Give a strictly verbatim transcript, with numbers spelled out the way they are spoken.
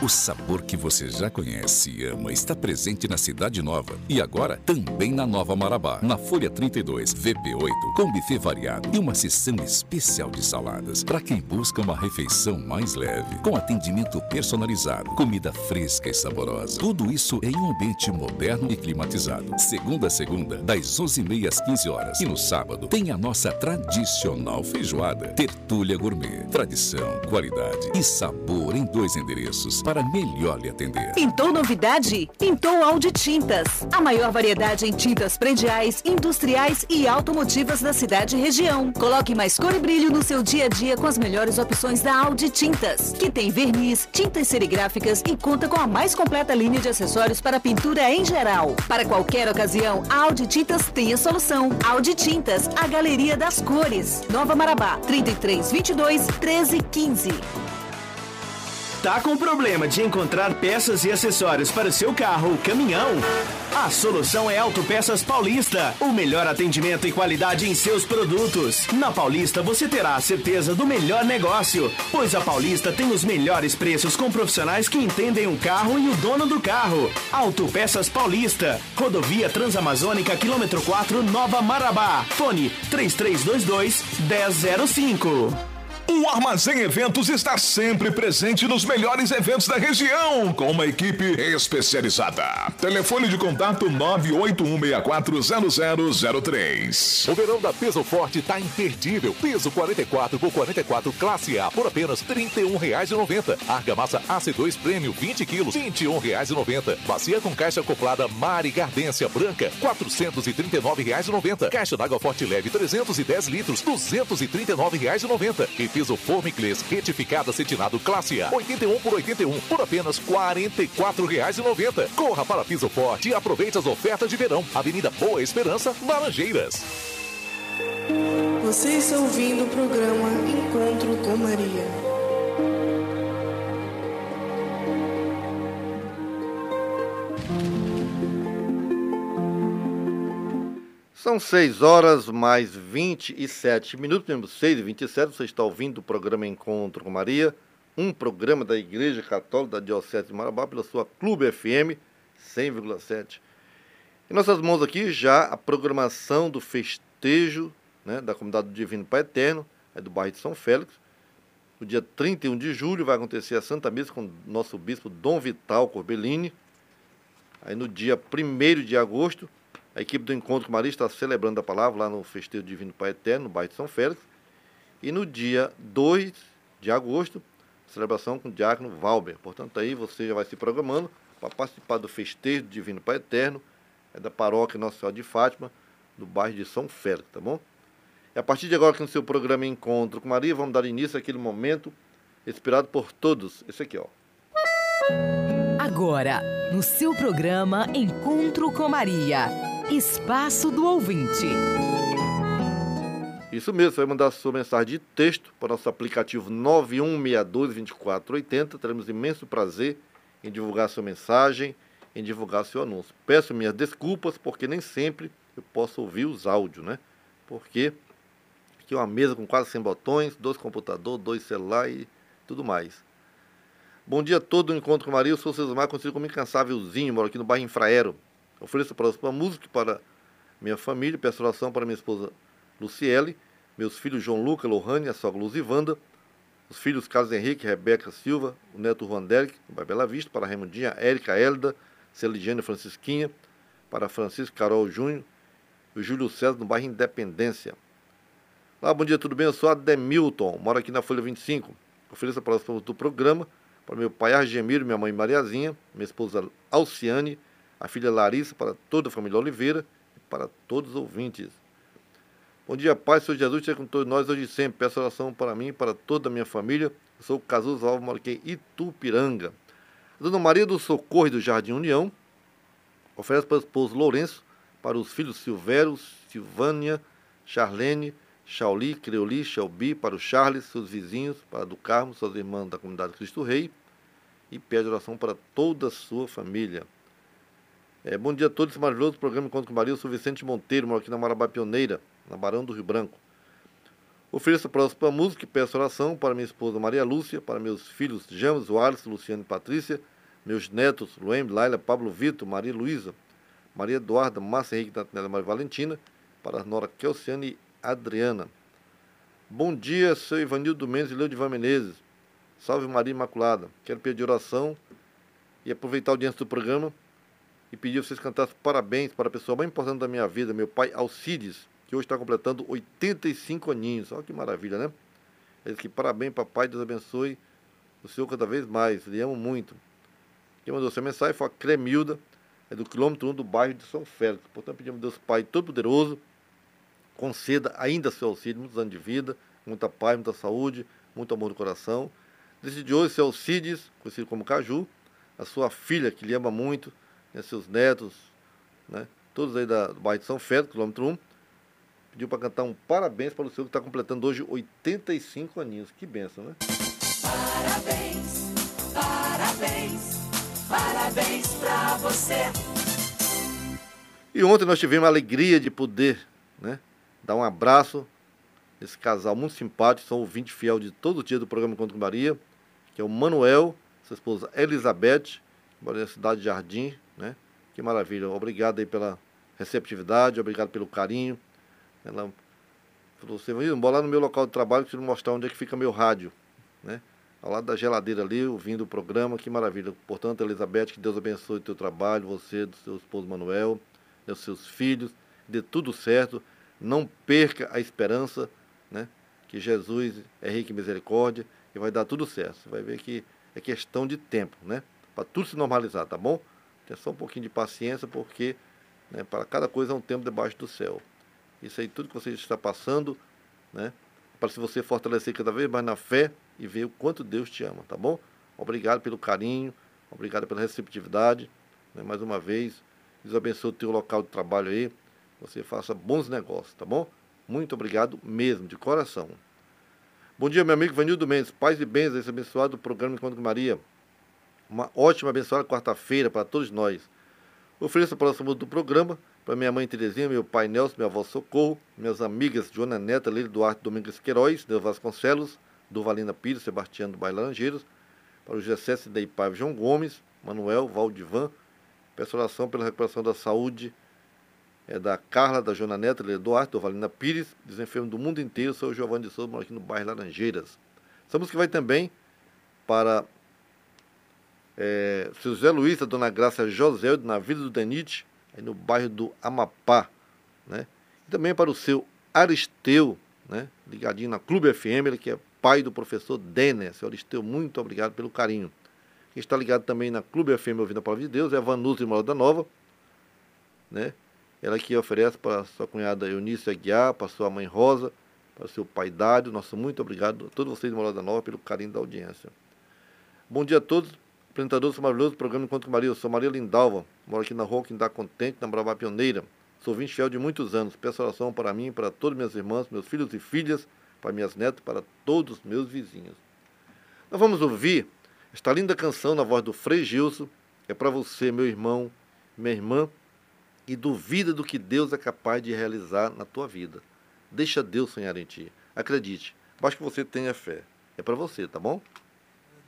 O sabor que você já conhece e ama está presente na Cidade Nova e agora também na Nova Marabá, na Folha trinta e dois, V P oito, com buffet variado e uma seção especial de saladas para quem busca uma refeição mais leve, com atendimento personalizado, comida fresca e saborosa. Tudo isso em um ambiente moderno e climatizado. Segunda a segunda, das onze e meia às quinze horas. E no sábado, tem a nossa tradicional feijoada. Tertúlia Gourmet. Tradição, qualidade e sabor em dois endereços para melhor lhe atender. Pintou novidade? Pintou Audi Tintas. A maior variedade em tintas prediais, industriais e automotivas da cidade e região. Coloque mais cor e brilho no seu dia a dia com as melhores opções da Audi Tintas, que tem verniz, tintas serigráficas e conta com a mais completa linha de acessórios para pintura em geral. Para qualquer ocasião, a Audi Tintas tem a solução. Audi Tintas, a galeria das cores. Nova Marabá, trinta e três, vinte e dois, treze, quinze. Tá com problema de encontrar peças e acessórios para o seu carro ou caminhão? A solução é Autopeças Paulista. O melhor atendimento e qualidade em seus produtos. Na Paulista você terá a certeza do melhor negócio, pois a Paulista tem os melhores preços com profissionais que entendem o carro e o dono do carro. Autopeças Paulista. Rodovia Transamazônica, quilômetro quatro, Nova Marabá. Fone três três dois dois, um zero zero cinco. O Armazém Eventos está sempre presente nos melhores eventos da região, com uma equipe especializada. Telefone de contato nove oito um seis quatro zero zero zero três. O verão da Peso Forte tá imperdível. Peso quarenta e quatro por quarenta e quatro classe A por apenas trinta e um reais e noventa centavos. Argamassa A C dois Premium vinte quilos, vinte e um reais e noventa centavos. Bacia com caixa acoplada Mari Gardência Branca, quatrocentos e trinta e nove reais e noventa centavos. Caixa d'água Forte Leve trezentos e dez litros, duzentos e trinta e nove reais e noventa centavos. Piso Formiclês retificado acetinado classe A, oitenta e um por oitenta e um, por apenas quarenta e quatro reais e noventa centavos. Corra para Piso Forte e aproveite as ofertas de verão. Avenida Boa Esperança, Laranjeiras. Você está ouvindo o programa Encontro com Maria. São seis horas mais vinte e sete minutos, mesmo seis e vinte e sete, você está ouvindo o programa Encontro com Maria, um programa da Igreja Católica da Diocese de Marabá, pela sua Clube F M cem vírgula sete. Em nossas mãos aqui já a programação do festejo, né, da Comunidade do Divino Pai Eterno, é do bairro de São Félix. No dia trinta e um de julho vai acontecer a Santa Missa com o nosso bispo Dom Vital Corbellini. Aí no dia primeiro de agosto, a equipe do Encontro com Maria está celebrando a palavra lá no Festejo Divino Pai Eterno, no bairro de São Félix. E no dia dois de agosto, celebração com o diácono Valber. Portanto, aí você já vai se programando para participar do Festejo Divino Pai Eterno, é da paróquia Nossa Senhora de Fátima, do bairro de São Félix, tá bom? E a partir de agora, aqui no seu programa Encontro com Maria, vamos dar início àquele momento esperado por todos. Esse aqui, ó. Agora, no seu programa Encontro com Maria, Espaço do Ouvinte. Isso mesmo, você vai mandar sua mensagem de texto para o nosso aplicativo nove um seis dois, dois quatro oito zero. Teremos imenso prazer em divulgar sua mensagem, em divulgar seu anúncio. Peço minhas desculpas, porque nem sempre eu posso ouvir os áudios, né? Porque aqui é uma mesa com quase cem botões, dois computadores, dois celulares e tudo mais. Bom dia a todo o Encontro com Maria, eu sou o Cesar, conhecido como Incansávelzinho, moro aqui no bairro Infraero. Ofereço para a música para minha família, peço oração para minha esposa Luciele, meus filhos João Luca, Lohane, a sogra Luzivanda, os filhos Carlos Henrique, Rebeca Silva, o neto Juan Derek, no bairro Bela Vista, para a Raimundinha, Érica Elda, Celidiane Francisquinha, para Francisco Carol Júnior e o Júlio César, no bairro Independência. Olá, bom dia, tudo bem? Eu sou Ademilton, moro aqui na Folha vinte e cinco. Ofereço para os do programa para meu pai Argemiro, minha mãe Mariazinha, minha esposa Alciane, a filha Larissa, para toda a família Oliveira e para todos os ouvintes. Bom dia, Pai, Senhor Jesus, esteja com todos nós hoje e sempre. Peço oração para mim e para toda a minha família. Eu sou o Cazuza Alves, moro aqui em Itupiranga. A Dona Maria do Socorro e do Jardim União oferece para o esposo Lourenço, para os filhos Silvério, Silvânia, Charlene, Chauli, Creoli, Shelby, para o Charles, seus vizinhos, para do Carmo, suas irmãs da comunidade Cristo Rei, e pede oração para toda a sua família. É, bom dia a todos, esse maravilhoso programa Encontro com Maria. Eu sou Vicente Monteiro, moro aqui na Marabá Pioneira, na Barão do Rio Branco. Ofereço a próxima música e peço oração para minha esposa Maria Lúcia, para meus filhos James, Wallace, Luciano e Patrícia, meus netos Luem, Laila, Pablo Vitor, Maria Luísa, Maria Eduarda, Márcia Henrique, Natanela, Maria Valentina, para a nora Kelsiane e Adriana. Bom dia, seu Ivanildo Mendes e Leodivan Menezes. Salve Maria Imaculada. Quero pedir oração e aproveitar a audiência do programa e pedir que vocês cantassem parabéns para a pessoa mais importante da minha vida, meu pai Alcides, que hoje está completando oitenta e cinco aninhos. Olha que maravilha, né? Ele diz que parabéns, papai, Deus abençoe o senhor cada vez mais. Lhe amo muito. Quem mandou essa mensagem foi a Cremilda, é do quilômetro um do bairro de São Félix. Portanto, pedimos a Deus Pai Todo-Poderoso, conceda ainda seu auxílio, muitos anos de vida, muita paz, muita saúde, muito amor no coração. Desde de hoje, seu Alcides, conhecido como Caju, a sua filha, que lhe ama muito, né, seus netos, né, todos aí da, do bairro de São Félix, quilômetro um, pediu para cantar um parabéns para o senhor que está completando hoje oitenta e cinco aninhos. Que bênção, né? Parabéns, parabéns, parabéns para você. E ontem nós tivemos a alegria de poder, né, dar um abraço nesse casal muito simpático, são ouvintes fiel de todo dia do programa Encontro com Maria, que é o Manuel, sua esposa Elizabeth, que mora na cidade de Jardim, né? Que maravilha. Obrigado aí pela receptividade, obrigado pelo carinho. Ela falou, você vai embora lá no meu local de trabalho, que eu mostrar onde é que fica meu rádio, né? Ao lado da geladeira ali, ouvindo o programa, que maravilha. Portanto, Elizabeth, que Deus abençoe o teu trabalho, você, do seu esposo Manuel, dos seus filhos, dê tudo certo, não perca a esperança, né? Que Jesus é rico em misericórdia e vai dar tudo certo. Você vai ver que é questão de tempo, né? Para tudo se normalizar, tá bom? Tenha só um pouquinho de paciência, porque, né, para cada coisa há um tempo debaixo do céu. Isso aí, tudo que você está passando, né, para se você fortalecer cada vez mais na fé e ver o quanto Deus te ama, tá bom? Obrigado pelo carinho, obrigado pela receptividade, né, mais uma vez. Deus abençoe o teu local de trabalho aí, você faça bons negócios, tá bom? Muito obrigado mesmo, de coração. Bom dia, meu amigo Vanildo Mendes, paz e bens, esse abençoado programa Encontro com Maria. Uma ótima, abençoada quarta-feira para todos nós. Ofereço a próxima do programa para minha mãe Terezinha, meu pai Nelson, minha avó Socorro, minhas amigas Joana Neta, Leila Duarte, Domingos Queiroz, Deus Vasconcelos, Durvalina Pires, Sebastião do Bairro Laranjeiras, para o Gessé Cidei Paiva, João Gomes, Manuel, Valdivan. Peço oração pela recuperação da saúde é da Carla, da Joana Neta, Leila Duarte, Durvalina Pires, dos enfermos do mundo inteiro. Sou o Giovanni de Souza, moro aqui no bairro Laranjeiras. Essa música vai também para É, seu José Luiz, a dona Graça José, na Vila do Denite, aí no bairro do Amapá, né? E também para o seu Aristeu, né, ligadinho na Clube F M, ele que é pai do professor Denner. Seu Aristeu, muito obrigado pelo carinho. Quem está ligado também na Clube F M ouvindo a Palavra de Deus é a Vanusa de Moral da Nova, né? Ela que oferece para sua cunhada Eunice Aguiar, para sua mãe Rosa, para o seu pai Dário. Nosso muito obrigado a todos vocês de Moral da Nova pelo carinho da audiência. Bom dia a todos. Apresentador do maravilhoso programa Encontro com Maria. Eu sou Maria Lindalva, moro aqui na rua Quindá Contente, na Brava Pioneira. Sou ouvinte fiel de muitos anos. Peço oração para mim, para todas minhas irmãs, meus filhos e filhas, para minhas netas, para todos meus vizinhos. Nós vamos ouvir esta linda canção na voz do Frei Gilson. É para você, meu irmão, minha irmã, e duvida do que Deus é capaz de realizar na tua vida. Deixa Deus sonhar em ti. Acredite, basta que você tenha fé. É para você, tá bom?